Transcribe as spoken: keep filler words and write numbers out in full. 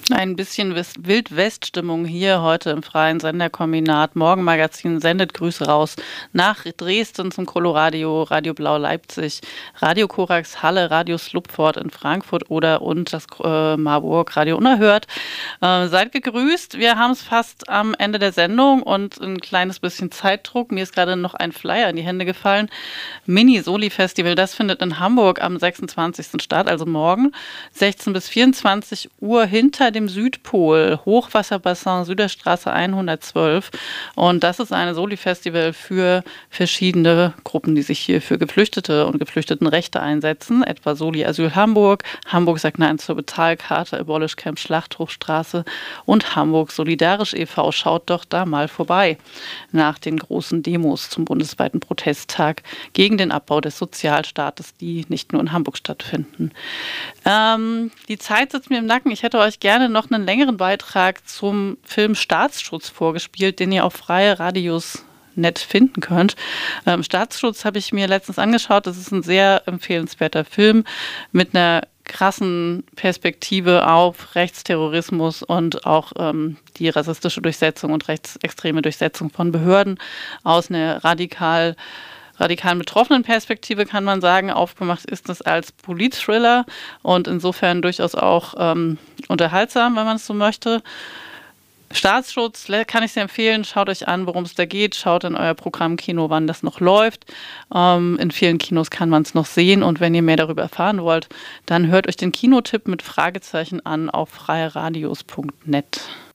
Ein bisschen Wis Wild-West-Stimmung hier heute im Freien Senderkombinat. Morgenmagazin sendet Grüße raus nach Dresden zum Coloradio, Radio Blau Leipzig, Radio Korax Halle, Radio Slupfort in Frankfurt oder und das äh, Marburg Radio Unerhört. Äh, seid gegrüßt. Wir haben es fast am Ende der Sendung und ein kleines bisschen Zeitdruck. Mir ist gerade noch ein Flyer in die Hände gefallen. Mini-Soli-Festival, das findet in Hamburg am sechsundzwanzigsten statt, also morgen, sechzehn bis vierundzwanzig Uhr hinter dem Südpol, Hochwasserbassin Süderstraße hundertzwölf. Und das ist ein Soli-Festival für verschiedene Gruppen, die sich hier für Geflüchtete und Geflüchtetenrechte einsetzen, etwa Soli Asyl Hamburg, Hamburg sagt Nein zur Bezahlkarte, Abolish Camp Schlachthofstraße und Hamburg Solidarisch e V Schaut doch da mal vorbei nach den großen Demos zum bundesweiten Protesttag gegen den Abbau des Sozialstaates, die nicht nur in Hamburg stattfinden. Ähm, die Zeit sitzt mir im Nacken. Ich hätte euch gerne noch einen längeren Beitrag zum Film Staatsschutz vorgespielt, den ihr auf Freie Radios nett finden könnt. Ähm, Staatsschutz habe ich mir letztens angeschaut. Das ist ein sehr empfehlenswerter Film mit einer krassen Perspektive auf Rechtsterrorismus und auch ähm, die rassistische Durchsetzung und rechtsextreme Durchsetzung von Behörden aus einer radikal radikalen betroffenen Perspektive, kann man sagen. Aufgemacht ist es als Politthriller und insofern durchaus auch ähm, unterhaltsam, wenn man es so möchte. Staatsschutz kann ich sehr empfehlen. Schaut euch an, worum es da geht. Schaut in euer Programmkino, wann das noch läuft. Ähm, in vielen Kinos kann man es noch sehen. Und wenn ihr mehr darüber erfahren wollt, dann hört euch den Kinotipp mit Fragezeichen an auf freie radios punkt net.